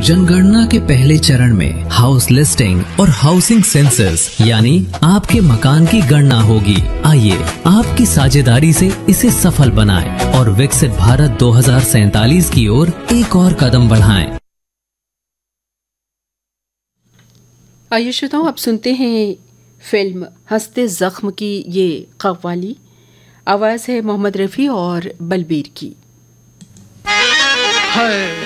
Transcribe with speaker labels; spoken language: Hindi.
Speaker 1: जनगणना के पहले चरण में हाउस लिस्टिंग और हाउसिंग सेंसस यानी आपके मकान की गणना होगी। आइए आपकी साझेदारी से इसे सफल बनाएं और विकसित भारत 2047 की ओर एक और कदम बढ़ाएं।
Speaker 2: आइए श्रोताओं, अब सुनते हैं फिल्म हंसते जख्म की ये कव्वाली। आवाज है मोहम्मद रफ़ी और बलबीर की।
Speaker 3: है